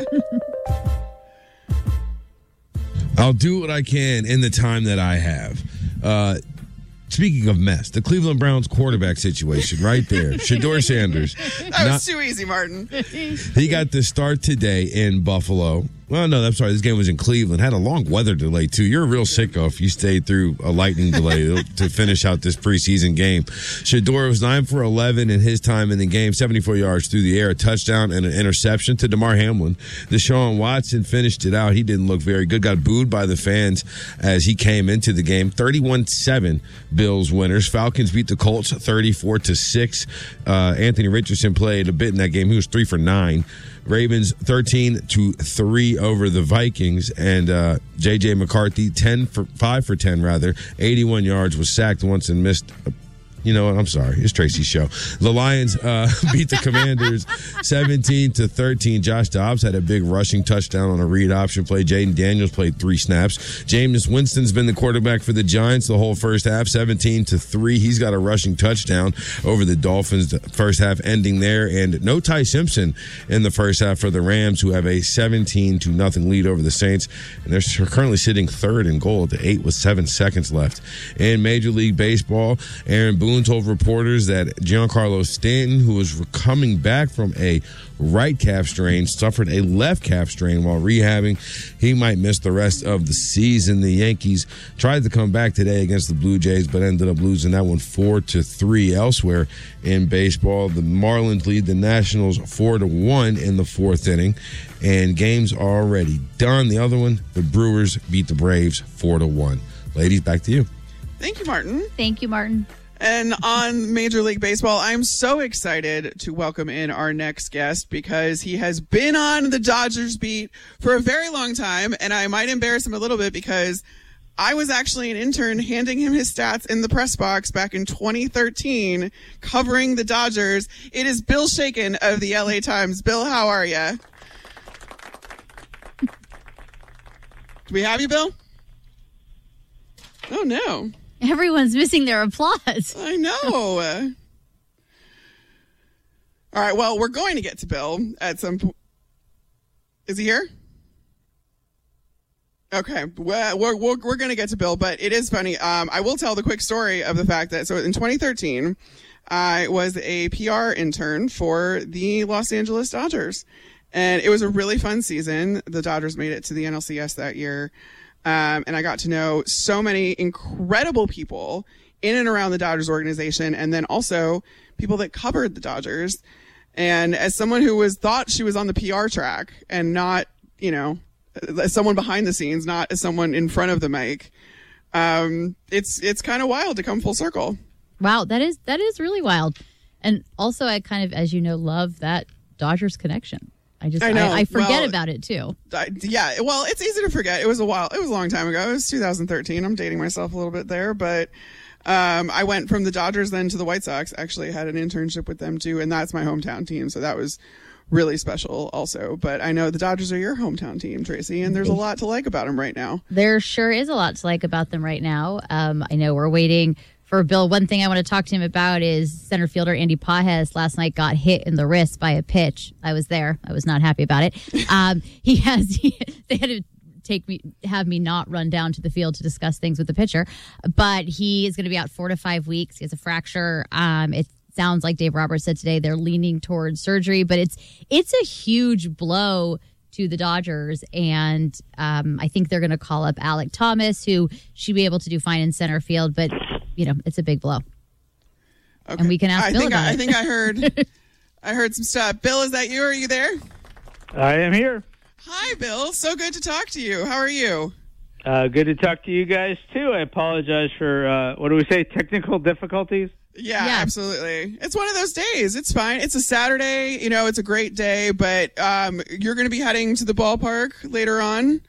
I'll do what I can in the time that I have. Speaking of mess, the Cleveland Browns quarterback situation right there. Shedeur Sanders. That was too easy, Martin. He got the start today in Buffalo. Well, no, I'm sorry. This game was in Cleveland. Had a long weather delay, too. You're a real sicko if you stayed through a lightning delay to finish out this preseason game. Shedeur was 9 for 11 in his time in the game, 74 yards through the air, a touchdown and an interception to Damar Hamlin. Deshaun Watson finished it out. He didn't look very good. Got booed by the fans as he came into the game. 31-7 Bills winners. Falcons beat the Colts 34-6. Anthony Richardson played a bit in that game. He was 3 for 9. Ravens 13-3 over the Vikings, and J.J. McCarthy 5 for 10, 81 yards, was sacked once and missed. You know what? I'm sorry. It's Tracy's show. The Lions beat the Commanders 17-13. Josh Dobbs had a big rushing touchdown on a read option play. Jaden Daniels played 3 snaps. Jameis Winston's been the quarterback for the Giants the whole first half, 17-3. He's got a rushing touchdown over the Dolphins, the first half ending there. And no Ty Simpson in the first half for the Rams, who have a 17-0 lead over the Saints. And they're currently sitting third in goal at the 8 with 7 seconds left. In Major League Baseball, Aaron Boone told reporters that Giancarlo Stanton, who was coming back from a right calf strain, suffered a left calf strain while rehabbing. He might miss the rest of the season. The Yankees tried to come back today against the Blue Jays, but ended up losing that one 4-3. Elsewhere in baseball, the Marlins lead the Nationals 4-1 in the 4th inning, and games are already done. The other one, the Brewers beat the Braves 4-1. Ladies, back to you. Thank you, Martin. Thank you, Martin. And on Major League Baseball, I'm so excited to welcome in our next guest because he has been on the Dodgers beat for a very long time. And I might embarrass him a little bit because I was actually an intern handing him his stats in the press box back in 2013, covering the Dodgers. It is Bill Shaken of the LA Times. Bill, how are you? Do we have you, Bill? Oh, no. Everyone's missing their applause. I know. All right, well, we're going to get to Bill at some point. Is he here? Okay, well, we're going to get to Bill, but it is funny. I will tell the quick story of the fact that, so in 2013, I was a PR intern for the Los Angeles Dodgers, and it was a really fun season. The Dodgers made it to the NLCS that year. And I got to know so many incredible people in and around the Dodgers organization, and then also people that covered the Dodgers. And as someone who thought she was on the PR track and not, as someone behind the scenes, not as someone in front of the mic, it's kind of wild to come full circle. Wow, that is really wild. And also, I kind of, as you know, love that Dodgers connection. I know. I forget about it too. Yeah, well, it's easy to forget. It was a long time ago. It was 2013. I'm dating myself a little bit there, but I went from the Dodgers then to the White Sox. Actually had an internship with them too, and that's my hometown team, so that was really special also. But I know the Dodgers are your hometown team, Tracy, and there's a lot to like about them right now. There sure is a lot to like about them right now. I know we're waiting for Bill. One thing I want to talk to him about is center fielder Andy Pages last night got hit in the wrist by a pitch. I was there. I was not happy about it. They had to have me not run down to the field to discuss things with the pitcher, but he is going to be out 4 to 5 weeks. He has a fracture. It sounds like Dave Roberts said today they're leaning towards surgery, but it's a huge blow to the Dodgers, and I think they're going to call up Alek Thomas, who should be able to do fine in center field, but it's a big blow. Okay. And we can ask Bill about it. I think I heard some stuff. Bill, is that you? Are you there? I am here. Hi, Bill. So good to talk to you. How are you? Good to talk to you guys, too. I apologize for, what do we say, technical difficulties? Yeah, absolutely. It's one of those days. It's fine. It's a Saturday. It's a great day, but you're going to be heading to the ballpark later on?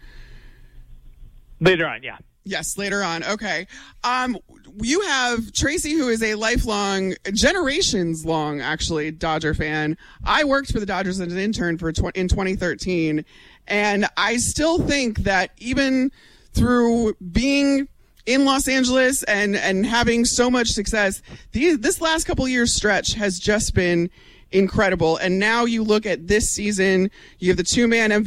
Later on, yeah. Yes, later on. Okay. You have Tracy, who is a lifelong, generations-long, actually, Dodger fan. I worked for the Dodgers as an intern in 2013, and I still think that even through being in Los Angeles and having so much success, this last couple years stretch has just been incredible. And now you look at this season, you have the two-man MVP.